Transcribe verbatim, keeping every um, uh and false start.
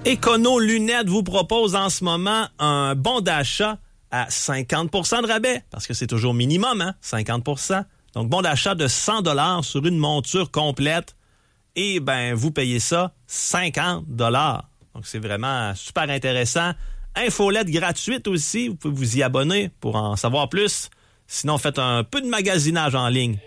Econo Lunettes vous propose en ce moment un bon d'achat à cinquante pour cent de rabais, parce que c'est toujours minimum, hein, cinquante pour cent. Donc, bon d'achat de cent dollars sur une monture complète. Et ben, vous payez ça cinquante dollars. Donc, c'est vraiment super intéressant. Infolette gratuite aussi. Vous pouvez vous y abonner pour en savoir plus. Sinon, faites un peu de magasinage en ligne.